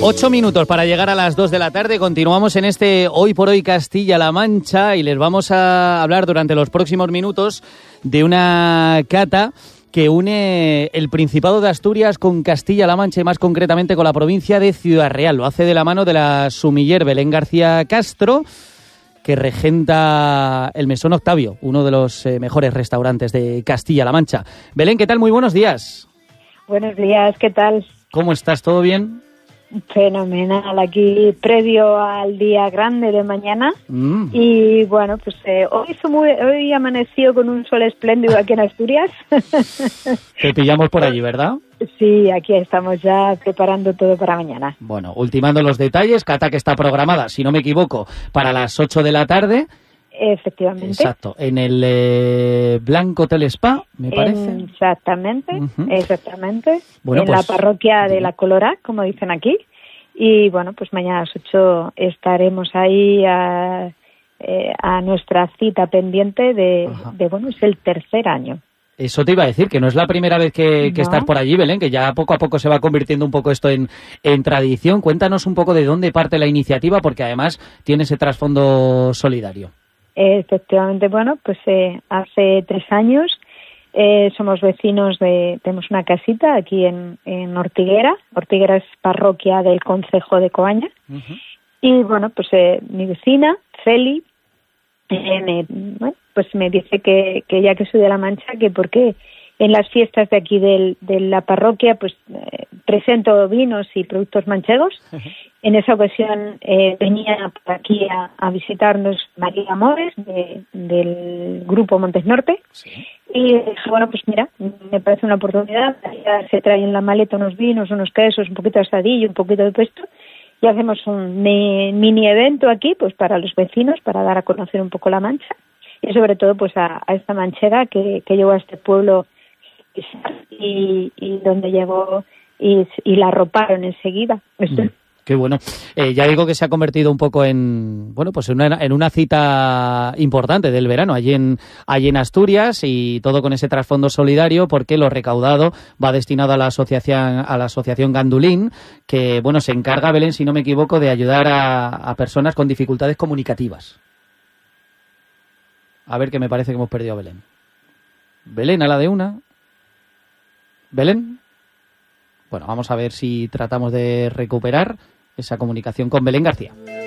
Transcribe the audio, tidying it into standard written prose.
8 minutos para llegar a las 2 de la tarde. Continuamos en este Hoy por Hoy Castilla-La Mancha y les vamos a hablar durante los próximos minutos de una cata que une el Principado de Asturias con Castilla-La Mancha y más concretamente con la provincia de Ciudad Real. Lo hace de la mano de la sumiller Belén García Castro, que regenta el Mesón Octavio, uno de los mejores restaurantes de Castilla-La Mancha. Belén, ¿qué tal? Muy buenos días. Buenos días, ¿qué tal? ¿Cómo estás? ¿Todo bien? Fenomenal, aquí previo al día grande de mañana. Y bueno, pues hoy amaneció con un sol espléndido aquí en Asturias. Te pillamos por allí, ¿verdad? Sí, aquí estamos ya preparando todo para mañana. Bueno, ultimando los detalles, cata que está programada, si no me equivoco, para las 8 de la tarde. Efectivamente. Exacto, en el Blanco Hotel Spa, me parece. Exactamente, exactamente. Bueno, en pues, la parroquia de La Colora, como dicen aquí. Y bueno, pues mañana a las 8 estaremos ahí a nuestra cita pendiente de bueno, es el tercer año. Eso te iba a decir, que no es la primera vez que No. estás por allí, Belén, que ya poco a poco se va convirtiendo un poco esto en tradición. Cuéntanos un poco de dónde parte la iniciativa, porque además tiene ese trasfondo solidario. Efectivamente, bueno, pues hace 3 años somos vecinos tenemos una casita aquí en Ortiguera. Ortiguera es parroquia del concejo de Coaña. Y bueno, pues mi vecina, Feli, me dice que ya que soy de La Mancha, que porque en las fiestas de aquí de la parroquia pues presento vinos y productos manchegos. En esa ocasión venía por aquí a visitarnos María Amores del grupo Montes Norte. Sí. Y dije, bueno, pues mira, me parece una oportunidad. Ya se traen en la maleta unos vinos, unos quesos, un poquito de asadillo, un poquito de pesto. Y hacemos un mini evento aquí pues para los vecinos, para dar a conocer un poco La Mancha. Y sobre todo pues a esta manchera que llegó a este pueblo y donde llegó y la arroparon enseguida. Qué bueno. Ya digo que se ha convertido un poco en una cita importante del verano allí en Asturias, y todo con ese trasfondo solidario, porque lo recaudado va destinado a la asociación Gandulín, que bueno, se encarga, Belén, si no me equivoco, de ayudar a personas con dificultades comunicativas. A ver, que me parece que hemos perdido a Belén. Belén, a la de una. Belén. Bueno, vamos a ver si tratamos de recuperar esa comunicación con Belén García.